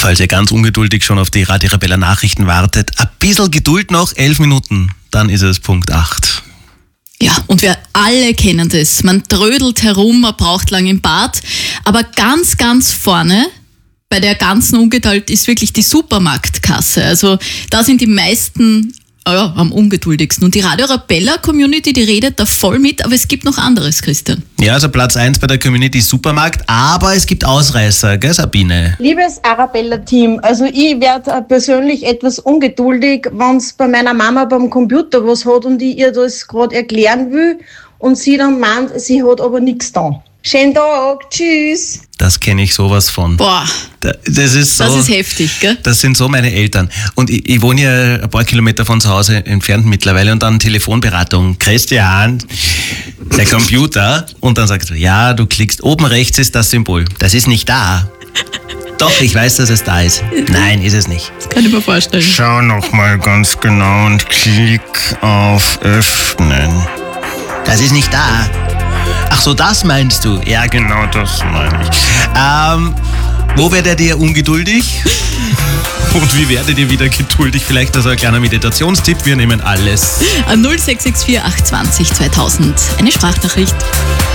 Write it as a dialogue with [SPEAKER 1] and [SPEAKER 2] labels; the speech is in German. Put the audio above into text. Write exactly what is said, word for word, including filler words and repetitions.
[SPEAKER 1] Falls ihr ganz ungeduldig schon auf die Radio Arabella Nachrichten wartet, ein bisschen Geduld noch, elf Minuten, dann ist es Punkt acht.
[SPEAKER 2] Ja, und wir alle kennen das. Man trödelt herum, man braucht lang im Bad. Aber ganz, ganz vorne bei der ganzen Ungeduld ist wirklich die Supermarktkasse. Also da sind die meisten ja, am ungeduldigsten. Und die Radio Arabella Community, die redet da voll mit, aber es gibt noch anderes, Christian.
[SPEAKER 1] Ja, also Platz eins bei der Community Supermarkt, aber es gibt Ausreißer, gell Sabine?
[SPEAKER 3] Liebes Arabella-Team, also ich werde persönlich etwas ungeduldig, wenn es bei meiner Mama beim Computer was hat und ich ihr das gerade erklären will und sie dann meint, sie hat aber nichts da. Schönen Tag, tschüss.
[SPEAKER 1] Das kenne ich sowas von.
[SPEAKER 2] Boah,
[SPEAKER 1] das ist so.
[SPEAKER 2] Das ist heftig, gell?
[SPEAKER 1] Das sind so meine Eltern. Und ich, ich wohne ja ein paar Kilometer von zu Hause entfernt mittlerweile und dann Telefonberatung. Christian, der Computer. Und dann sagst du, ja, du klickst, oben rechts ist das Symbol. Das ist nicht da. Doch, ich weiß, dass es da ist. Nein, ist es nicht.
[SPEAKER 2] Das kann ich mir vorstellen.
[SPEAKER 1] Schau nochmal ganz genau und klick auf Öffnen. Das ist nicht da. Ach so, das meinst du? Ja, genau, das meine ich. Ähm, wo werdet ihr ungeduldig? Und wie werdet ihr wieder geduldig? Vielleicht also ein kleiner Meditationstipp, wir nehmen alles.
[SPEAKER 2] An null sechs sechs vier acht zwei null zweitausend eine Sprachnachricht.